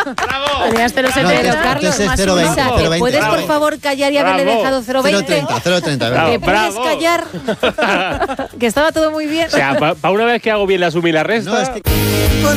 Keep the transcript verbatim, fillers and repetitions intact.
Tenías cero setenta, No, Carlos, entonces más cero uno. veinte, cero veinte. ¿Puedes, por Bravo. favor, callar y haberle Bravo. dejado cero cero veinte? treinta, cero treinta, ¿verdad? ¿Que puedes Bravo. callar? Que estaba todo muy bien. O sea, para pa una vez que hago bien la suma y la resta. No, es que...